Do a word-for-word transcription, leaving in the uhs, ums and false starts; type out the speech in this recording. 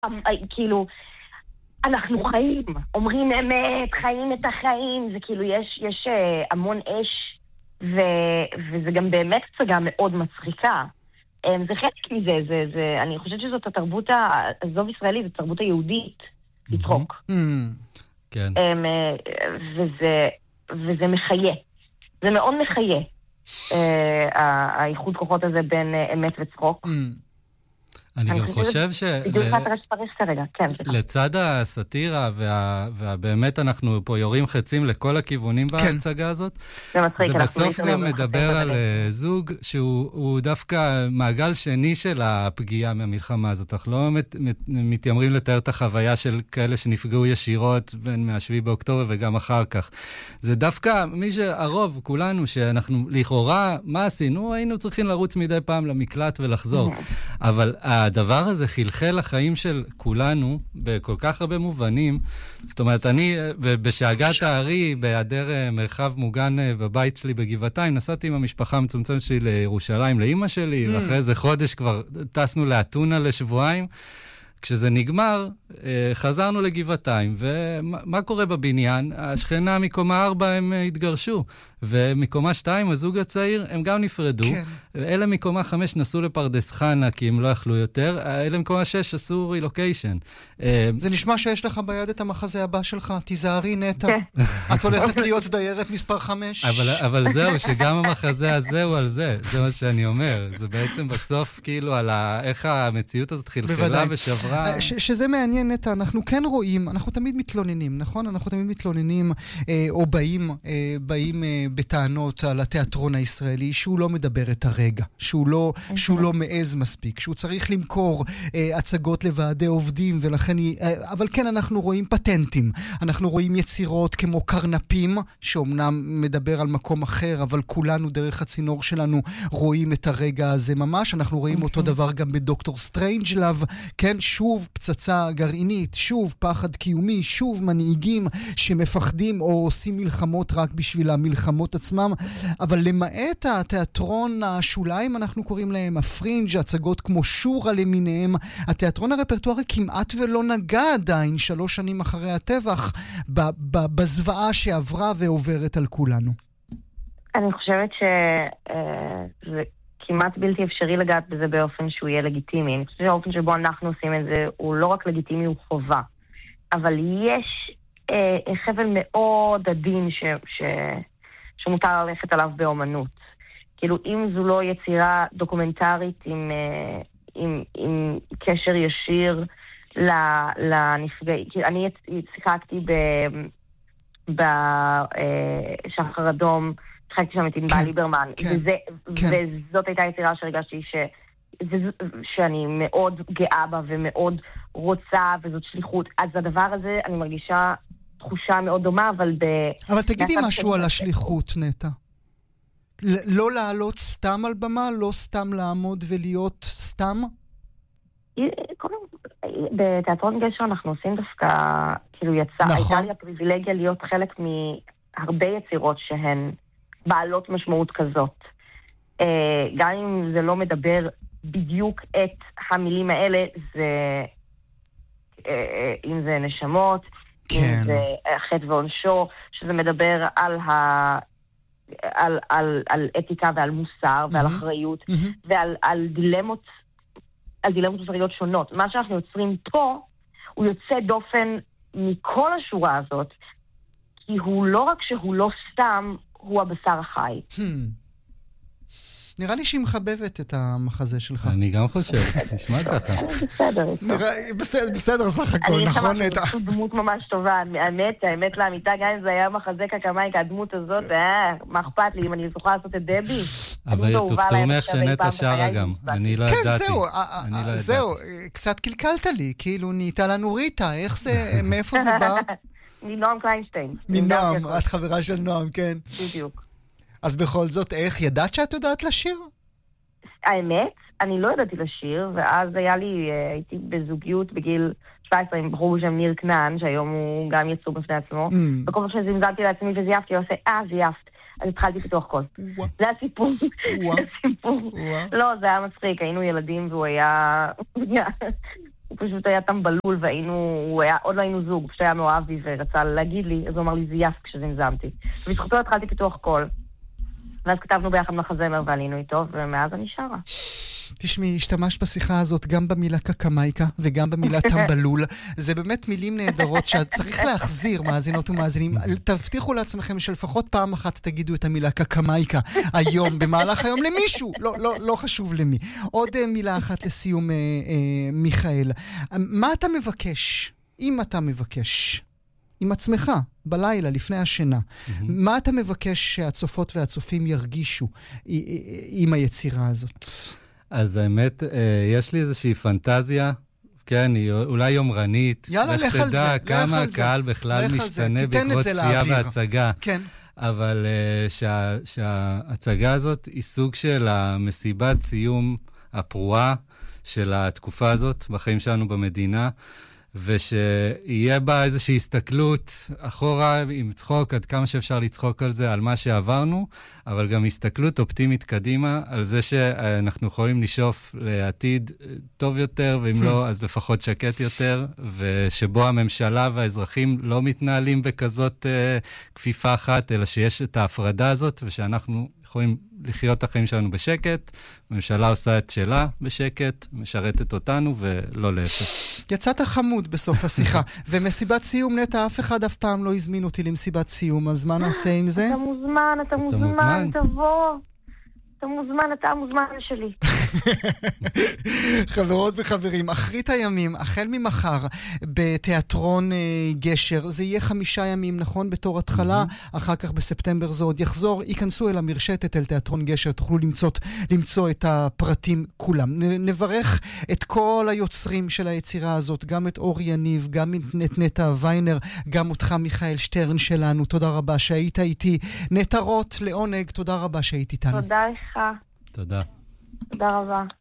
כאילו, אנחנו חיים, אומרים אמת, חיים את החיים, זה כאילו, יש, יש המון אש, ו, וזה גם באמת הצגה מאוד מצחיקה. זה חלק מזה, זה, זה, אני חושבת שזאת התרבות, הזוב ישראלי, זאת התרבות היהודית, לצחוק. כן. וזה, וזה מחיה. זה מאוד מחיה, האיחוד כוחות הזה בין אמת וצחוק. אני גם חושב ש... לצד הסאטירה, ובאמת אנחנו פה יורים חצים לכל הכיוונים בהצגה הזאת, זה בסוף גם מדבר על זוג שהוא דווקא מעגל שני של הפגיעה מהמלחמה הזאת. אנחנו לא מתיימרים לתאר את החוויה של כאלה שנפגעו ישירות בין מהשביעי באוקטובר וגם אחר כך. זה דווקא מי שהרוב, כולנו, שאנחנו לכאורה, מה עשינו? היינו צריכים לרוץ מדי פעם למקלט ולחזור. אבל הדבר הזה חלחל לחיים של כולנו בכל כך הרבה מובנים. זאת אומרת, אני בשאגת הארי, בהיעדר מרחב מוגן בבית שלי בגבעתיים, נסעתי עם המשפחה המצומצמת שלי לירושלים, לאמא שלי, mm. ואחרי איזה חודש כבר טסנו לאתונה לשבועיים. כשזה נגמר, חזרנו לגבעתיים, ומה קורה בבניין? השכנה מקומה ארבע הם התגרשו, ומקומה שתיים, הזוג הצעיר, הם גם נפרדו. כן. אלה מקומה חמש נסעו לפרדס חנה, כי הם לא יכלו יותר. אלה מקומה שש עשו רילוקיישן. זה נשמע שיש לך ביד את המחזה הבא שלך. תיזהרי נטע. את הולכת להיות דיירת מספר חמש. אבל, אבל זהו, שגם המחזה הזה הוא על זה. זה מה שאני אומר. זה בעצם בסוף כאילו על איך המציאות הזאת חלחלה ושברה. ש- שזה מעניין נטע. אנחנו כן רואים, אנחנו תמיד מתלוננים, נכון? אנחנו תמיד מתלוננים, אה, או באים, אה, באים אה, בטענות על התיאטרון הישראלי, שהוא לא מדבר את הרגע, שהוא לא, שהוא לא מעז מספיק, שהוא צריך למכור אה, הצגות לוועדי עובדים, ולכן, אה, אבל כן, אנחנו רואים פטנטים. אנחנו רואים יצירות כמו קרנפים, שאומנם מדבר על מקום אחר, אבל כולנו דרך הצינור שלנו רואים את הרגע הזה ממש. אנחנו רואים אותו דבר גם בדוקטור סטרנג'לאב, כן, שוב פצצה גרעינית, שוב פחד קיומי, שוב מנהיגים שמפחדים או עושים מלחמות רק בשביל המלחמות עצמם, אבל למעט התיאטרון השוליים, אנחנו קוראים להם הפרינג', הצגות כמו שורה למיניהם, התיאטרון הרפרטוארי כמעט ולא נגע עדיין שלוש שנים אחרי הטבח בזוועה שעברה ועוברת על כולנו. אני חושבת שזה כמעט בלתי אפשרי לגעת בזה באופן שהוא יהיה לגיטימי. אני חושבת שהאופן שבו אנחנו עושים את זה הוא לא רק לגיטימי, הוא חובה. אבל יש אה, חבל מאוד עדין ש, ש, שמותר ללכת עליו באומנות. כאילו, אם זו לא יצירה דוקומנטרית עם, אה, עם, עם קשר ישיר לנפגעים. כאילו, אני שיחקתי בשחר אדום, שיחקתי שם את ענבל ליברמן, וזאת הייתה יצירה שהרגשתי ש... שאני מאוד גאה בה ומאוד רוצה, וזאת שליחות. אז הדבר הזה, אני מרגישה תחושה מאוד דומה, אבל ב... אבל תגידי משהו על השליחות, נטע. לא לעלות סתם על במה, לא סתם לעמוד ולהיות סתם? בתיאטרון גשר אנחנו עושים דווקא, כאילו יצא, הייתה לי הפריבילגיה להיות חלק מהרבה יצירות שהן בעלות משמעות כזאת. גם אם זה לא מדבר בדיוק את המילים האלה, זה, אם זה נשמות, כן. אם זה חטא ועונשו, שזה מדבר על, ה, על, על, על אתיקה ועל מוסר ועל mm-hmm. אחריות, mm-hmm. ועל על דילמות, על דילמות מוסריות שונות. מה שאנחנו יוצרים פה, הוא יוצא דופן מכל השורה הזאת, כי הוא לא רק שהוא לא סתם, הוא הבשר החי. Hmm. נראה לי שהיא מחבבת את המחזה שלך. אני גם חושב, נשמע ככה. בסדר. בסדר סך הכל, נכון? אני חושבת שהוא דמות ממש טובה. האמת, האמת לאמיתה, גם אם זה היה מחזה כקמייק, הדמות הזאת, מה אכפת לי אם אני זוכה לעשות את דבי? אבל תופתעו מאיך שנטע שרה גם. אני לא ידעתי. כן, זהו. זהו, קצת קלקלת לי. כאילו, נהייתה לנו ריטה. איך זה, מאיפה זה בא? מנועם קליינשטיין. מנועם, את חברה של נועם, כן. בדיוק. אז בכל זאת, איך ידעת שאת יודעת לשיר? האמת, אני לא ידעתי לשיר, ואז היה לי, הייתי בזוגיות בגיל שבע עשרה עם בחור בשם ניר כנען, שהיום הוא גם יצור בפני עצמו. בכל פעם שזמזלתי לעצמי וזייפתי, הוא עושה, אה, זייפת. אז התחלתי פיתוח קול. זה הסיפור. זה הסיפור. לא, זה היה מצחיק, היינו ילדים והוא היה... הוא פשוט היה טמבלול, והיינו, היה, עוד לא היינו זוג, פשוט היה מאוהבי ורצה להגיד לי, אז הוא אמר לי, זה יף כשזמזמתי. ובזכותו התחלתי פיתוח קול, ואז כתבנו ביחד מחזמר ועלינו איתו, ומאז אני שרה. תשמעי, השתמשת בשיחה הזאת גם במילה קקמייקה וגם במילה טמבלול. זה באמת מילים נהדרות שאת צריך להחזיר, מאזינות ומאזינים. תבטיחו לעצמכם שלפחות פעם אחת תגידו את המילה קקמייקה היום, במהלך היום למישהו, לא, לא, לא חשוב למי. עוד מילה אחת לסיום, אה, אה, מיכאל. מה אתה מבקש, אם אתה מבקש, עם עצמך, בלילה, לפני השינה, mm-hmm. מה אתה מבקש שהצופות והצופים ירגישו עם היצירה הזאת? אז האמת, יש לי איזושהי פנטזיה, כן, היא אולי יומרנית. יאללה, לך על זה. תדע כמה הקהל בכלל משתנה בעקבות צפייה בהצגה. כן. אבל שה, שההצגה הזאת היא סוג של המסיבת סיום הפרועה של התקופה הזאת בחיים שלנו במדינה, ושיהיה בה איזושהי הסתכלות אחורה עם צחוק, עד כמה שאפשר לצחוק על זה, על מה שעברנו, אבל גם הסתכלות אופטימית קדימה, על זה שאנחנו יכולים לשאוף לעתיד טוב יותר, ואם לא, אז לפחות שקט יותר, ושבו הממשלה והאזרחים לא מתנהלים בכזאת uh, כפיפה אחת, אלא שיש את ההפרדה הזאת, ושאנחנו יכולים לחיות את החיים שלנו בשקט, הממשלה עושה את שלה בשקט, משרתת אותנו ולא להפך. יצאת חמוד בסוף השיחה, ומסיבת סיום נטע, אף אחד אף פעם לא הזמין אותי למסיבת סיום, אז מה נעשה עם זה? אתה מוזמן, אתה מוזמן, תבוא. אתה מוזמן, אתה המוזמן שלי. חברות וחברים, אחרית הימים, החל ממחר, בתיאטרון גשר, זה יהיה חמישה ימים, נכון? בתור התחלה, אחר כך בספטמבר זה עוד יחזור, ייכנסו אל המרשתת, אל תיאטרון גשר, תוכלו למצוא, למצוא את הפרטים כולם. נברך את כל היוצרים של היצירה הזאת, גם את אור יניב, גם את נטע ויינר, גם אותך מיכאל שטרן שלנו, תודה רבה שהיית איתי. נטע רוט, לעונג, תודה רבה שהיית איתנו. תודה לך. תודה. תודה רבה.